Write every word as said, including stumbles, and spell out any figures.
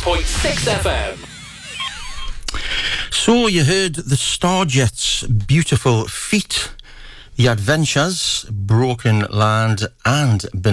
point six F M. So you heard the Starjets' Beautiful Feet, The Adventures, Broken Land and